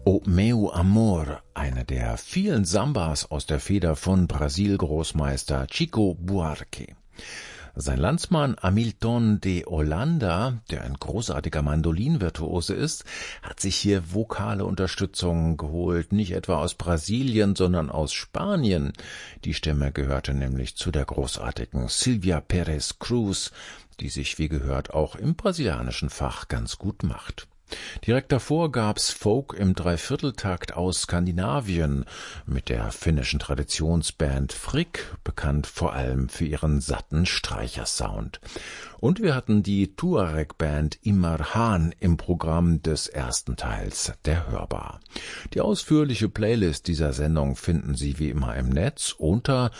O meu amor, eine der vielen Sambas aus der Feder von Brasil-Großmeister Chico Buarque. Sein Landsmann Hamilton de Holanda, der ein großartiger Mandolinvirtuose ist, hat sich hier vokale Unterstützung geholt, nicht etwa aus Brasilien, sondern aus Spanien. Die Stimme gehörte nämlich zu der großartigen Silvia Pérez Cruz, die sich, wie gehört, auch im brasilianischen Fach ganz gut macht. Direkt davor gab's Folk im Dreivierteltakt aus Skandinavien mit der finnischen Traditionsband Frick, bekannt vor allem für ihren satten Streichersound. Und wir hatten die Tuareg-Band Imarhan im Programm des ersten Teils der Hörbar. Die ausführliche Playlist dieser Sendung finden Sie wie immer im Netz unter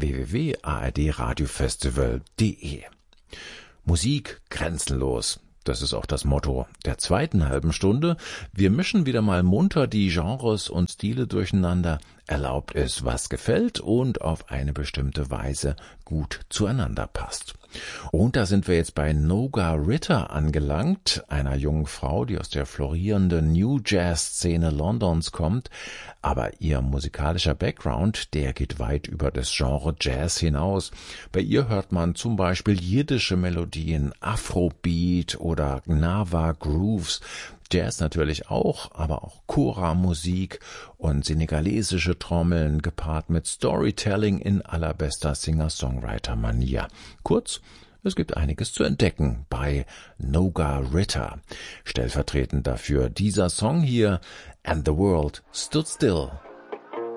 www.ardradiofestival.de. Musik grenzenlos. Das ist auch das Motto der zweiten halben Stunde. Wir mischen wieder mal munter die Genres und Stile durcheinander. Erlaubt ist, was gefällt und auf eine bestimmte Weise gut zueinander passt. Und da sind wir jetzt bei Noga Ritter angelangt, einer jungen Frau, die aus der florierenden New Jazz-Szene Londons kommt. Aber ihr musikalischer Background, der geht weit über das Genre Jazz hinaus. Bei ihr hört man zum Beispiel jiddische Melodien, Afrobeat oder Gnawa Grooves, Jazz natürlich auch, aber auch Chora-Musik und senegalesische Trommeln gepaart mit Storytelling in allerbester Singer-Songwriter-Manier. Kurz, es gibt einiges zu entdecken bei Noga Ritter. Stellvertretend dafür dieser Song hier, And the World Stood Still.